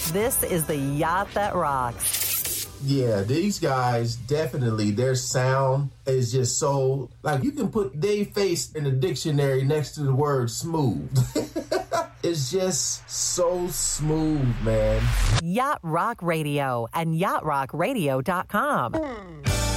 This is the Yacht That Rocks. Yeah, these guys, definitely, their sound is just so, like, you can put their face in the dictionary next to the word smooth. It's just so smooth, man. Yacht Rock Radio and yachtrockradio.com.